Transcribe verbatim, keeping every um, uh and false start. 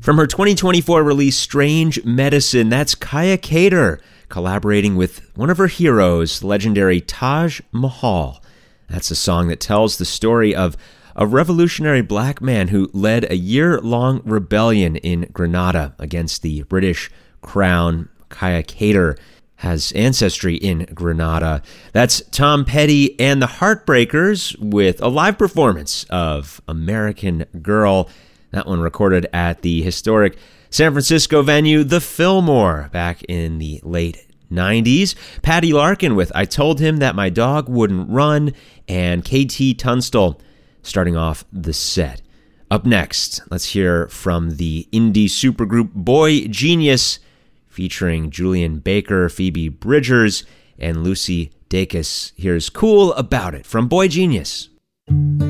From her twenty twenty-four release, Strange Medicine, that's Kaya Kater, collaborating with one of her heroes, legendary Taj Mahal. That's a song that tells the story of a revolutionary black man who led a year-long rebellion in Grenada against the British Crown. Kaya Kater has ancestry in Grenada. That's Tom Petty and the Heartbreakers with a live performance of American Girl. That one recorded at the historic San Francisco venue, the Fillmore, back in the late nineties. Patty Larkin with I Told Him That My Dog Wouldn't Run, and K T Tunstall starting off the set. Up next, let's hear from the indie supergroup Boy Genius, featuring Julian Baker, Phoebe Bridgers, and Lucy Dacus. Here's Cool About It from Boy Genius.